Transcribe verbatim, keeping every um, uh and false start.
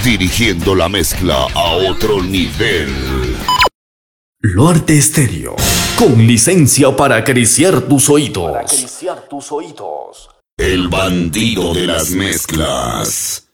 dirigiendo la mezcla a otro nivel. Luarte Estéreo, con licencia para acariciar tus oídos. Para acariciar tus oídos. El bandido de las mezclas.